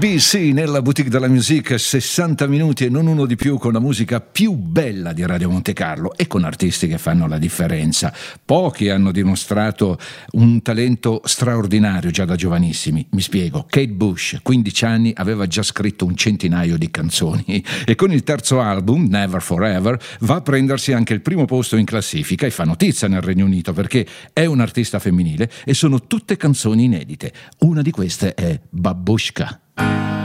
BC nella Boutique della Musique, 60 minuti e non uno di più, con la musica più bella di Radio Monte Carlo e con artisti che fanno la differenza. Pochi hanno dimostrato un talento straordinario già da giovanissimi. Mi spiego: Kate Bush, 15 anni, aveva già scritto un centinaio di canzoni e con il terzo album, Never Forever, va a prendersi anche il primo posto in classifica e fa notizia nel Regno Unito perché è un'artista femminile e sono tutte canzoni inedite. Una di queste è Babushka.